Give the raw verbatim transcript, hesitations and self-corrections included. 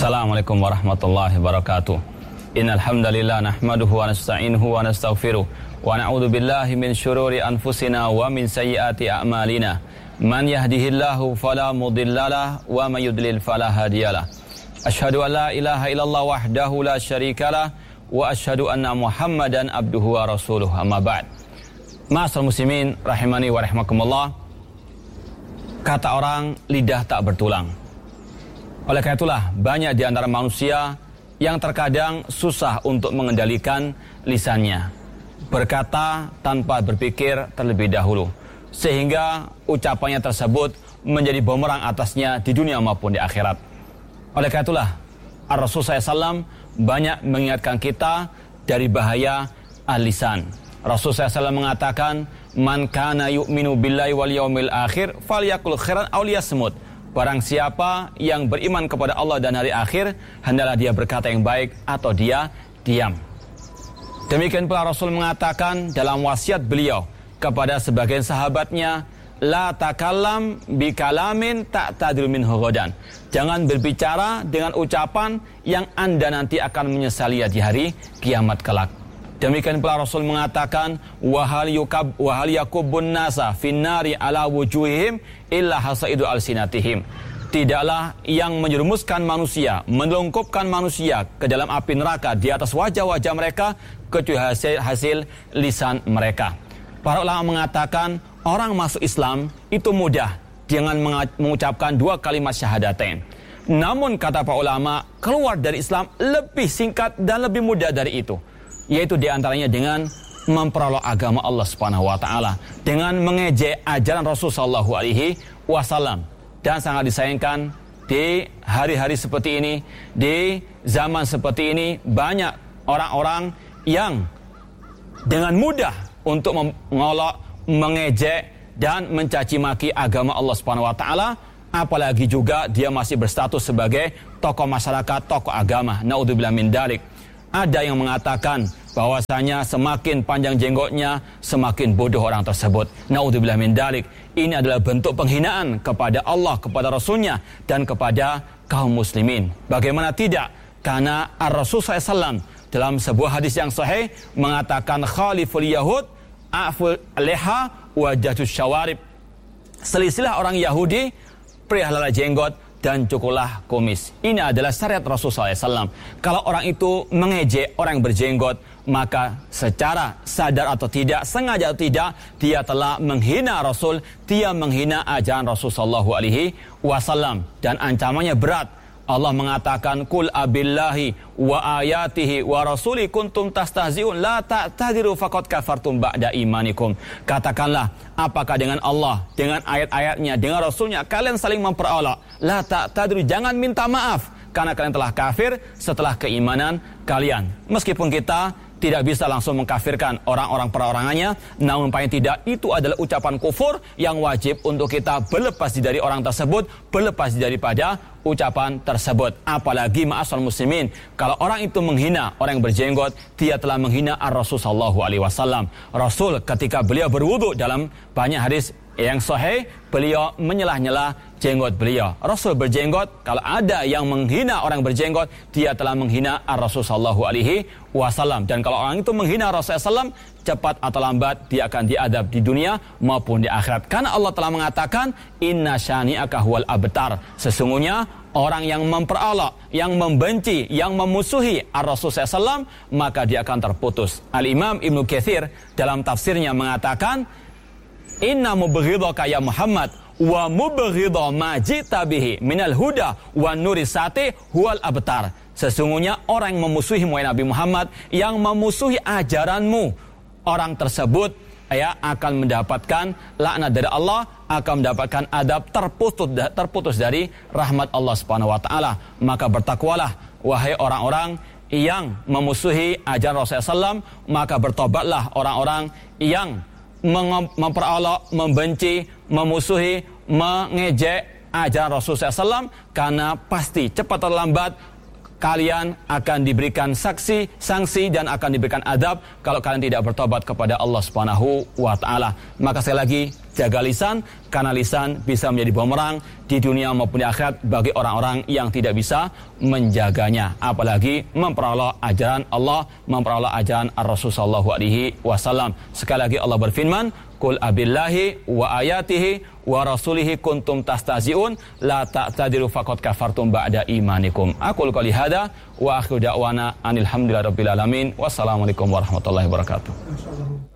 Assalamualaikum warahmatullahi wabarakatuh. Innal hamdalillah nahmaduhu wa nasta'inuhu wa nastaghfiruh wa na'udzu billahi min syururi anfusina wa min sayyiati a'malina. Man yahdihillahu fala mudhillalah wa may yudlil fala hadiyalah. Asyhadu an la ilaha illallah wahdahu la syarikalah wa asyhadu anna Muhammadan abduhu wa rasuluh. Amma ba'd. Ma'asyiral muslimin rahimani wa rahimakumullah. Kata orang, lidah tak bertulang. Oleh karena itulah banyak di antara manusia yang terkadang susah untuk mengendalikan lisannya, berkata tanpa berpikir terlebih dahulu, sehingga ucapannya tersebut menjadi bumerang atasnya di dunia maupun di akhirat. Oleh karena itulah Ar-Rasul sallallahu alaihi wasallam banyak mengingatkan kita dari bahaya al-lisan. Rasul sallallahu alaihi wasallam mengatakan, "Man kana yu'minu billahi wal yaumil akhir falyakul khairan aw liyasmut." Barang siapa yang beriman kepada Allah dan hari akhir, hendaklah dia berkata yang baik atau dia diam. Demikian pula Rasul mengatakan dalam wasiat beliau kepada sebagian sahabatnya, la takallam bi kalamin ta'tadiru minhu ghadan. Jangan berbicara dengan ucapan yang Anda nanti akan menyesali di hari kiamat kelak. Demikian pula Rasul mengatakan, wahal yukab wahal yakubun nasa finnari ala wujuhihim illa hasaidu alsinatihim. Tidaklah yang menjerumuskan manusia, melungkupkan manusia ke dalam api neraka di atas wajah-wajah mereka kecuali hasil, hasil lisan mereka. Para ulama mengatakan orang masuk Islam itu mudah dengan mengucapkan dua kalimat syahadatain. Namun kata para ulama, keluar dari Islam lebih singkat dan lebih mudah dari itu, yaitu diantaranya dengan memperolok agama Allah Subhanahu Wa Taala, dengan mengejek ajaran Rasul Sallallahu Alaihi Wasallam. Dan sangat disayangkan di hari-hari seperti ini, di zaman seperti ini, banyak orang-orang yang dengan mudah untuk mengolok, mengejek dan mencaci maki agama Allah Subhanahu Wa Taala, apalagi juga dia masih berstatus sebagai tokoh masyarakat, tokoh agama. Naudzubillah min dzalik. Ada yang mengatakan bahwasanya semakin panjang jenggotnya, semakin bodoh orang tersebut. Naudzubillah min dzalik. Ini adalah bentuk penghinaan kepada Allah, kepada Rasulnya, dan kepada kaum muslimin. Bagaimana tidak? Karena Ar-Rasul sallallahu alaihi wasallam dalam sebuah hadis yang sahih mengatakan, khaliful yahud a'ful leha wajatus syawarib. Selisilah orang Yahudi, peliharalah jenggot dan cukurlah kumis. Ini adalah syariat Rasul sallallahu alaihi wasallam. Kalau orang itu mengejek orang yang berjenggot, maka secara sadar atau tidak, sengaja atau tidak, dia telah menghina Rasul, dia menghina ajaran Rasul sallallahu alaihi wasallam, dan ancamannya berat. Allah mengatakan, "Qul abillahi wa ayatihi wa rasuli kuntum tastahzi'un la ta'tadiru faqad kafartum ba'da imanikum." Katakanlah, apakah dengan Allah, dengan ayat-ayatnya, dengan Rasulnya kalian saling memperolok? La ta'tadiru, jangan minta maaf karena kalian telah kafir setelah keimanan kalian. Meskipun kita tidak bisa langsung mengkafirkan orang-orang perorangannya, namun paling tidak itu adalah ucapan kufur yang wajib untuk kita berlepas dari orang tersebut, berlepas daripada ucapan tersebut. Apalagi ma'asyiral muslimin, kalau orang itu menghina orang yang berjenggot, dia telah menghina Ar-Rasul sallallahu alaihi wasallam. Rasul ketika beliau berwudu, dalam banyak hadis yang sahih, beliau menyelah-nyelah jenggot beliau. Rasul berjenggot, kalau ada yang menghina orang berjenggot, dia telah menghina Ar-Rasul sallallahu alaihi wasallam. Dan kalau orang itu menghina Rasul sallallahu alaihi wasallam, cepat atau lambat dia akan diadab di dunia maupun di akhirat. Karena Allah telah mengatakan, inna syani'aka huwal abtar. Sesungguhnya orang yang memperolok, yang membenci, yang memusuhi Ar-Rasul sallallahu alaihi wasallam, maka dia akan terputus. Al-Imam Ibnu Katsir dalam tafsirnya mengatakan, inna mubghidaka ya Muhammad wa mubghidha ma jita bihi minal huda wa nurisati huwal abtar. Sesungguhnya orang yang memusuhimu ya Nabi Muhammad, yang memusuhi ajaranmu, orang tersebut ya akan mendapatkan laknat dari Allah, akan mendapatkan adab, terputus terputus dari rahmat Allah Subhanahu wa taala. Maka bertakwalah wahai orang-orang yang memusuhi ajaran Rasulullah sallallahu alaihi wasallam, maka bertobatlah orang-orang yang memperolok, membenci, memusuhi, mengejek ajaran Rasulullah sallallahu alaihi wasallam, karena pasti cepat atau lambat kalian akan diberikan saksi, sanksi dan akan diberikan adab kalau kalian tidak bertobat kepada Allah Subhanahu wa taala. Maka sekali lagi, jaga lisan, karena lisan bisa menjadi bumerang di dunia maupun di akhirat bagi orang-orang yang tidak bisa menjaganya, apalagi memperoleh ajaran Allah, memperoleh ajaran Ar-Rasul sallallahu alaihi wasallam. Sekali lagi Allah berfirman, "Qul abillahi wa ayatihi wa rasulihi kuntum tastazi'un la ta'tadiru faqad kafartum ba'da imanikum." Aqul qouli hadza wa akhiru da'wana anil hamdulillahi rabbil alamin. Wassalamualaikum warahmatullahi wabarakatuh.